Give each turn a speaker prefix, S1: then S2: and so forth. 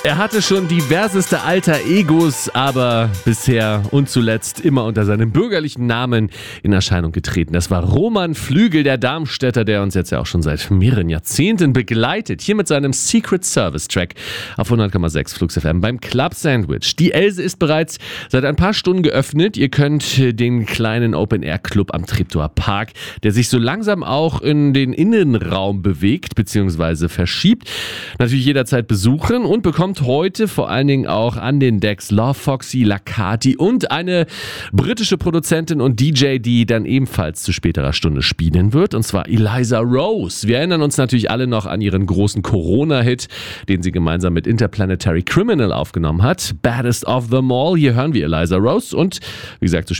S1: Er hatte schon diverseste Alter Egos, aber bisher und zuletzt immer unter seinem bürgerlichen Namen in Erscheinung getreten. Das war Roman Flügel, der Darmstädter, der uns jetzt ja auch schon seit mehreren Jahrzehnten begleitet. Hier mit seinem Secret Service Track auf 100,6 Flux FM beim Club Sandwich. Die Else ist bereits seit ein paar Stunden geöffnet. Ihr könnt den kleinen Open-Air-Club am Treptower Park, der sich so langsam auch in den Innenraum bewegt bzw. verschiebt, natürlich jederzeit besuchen und bekommt heute vor allen Dingen auch an den Decks Love Foxy, Lacati und eine britische Produzentin und DJ, die dann ebenfalls zu späterer Stunde spielen wird, und zwar Eliza Rose. Wir erinnern uns natürlich alle noch an ihren großen Corona-Hit, den sie gemeinsam mit Interplanetary Criminal aufgenommen hat, Baddest of Them All. Hier hören wir Eliza Rose und wie gesagt, zu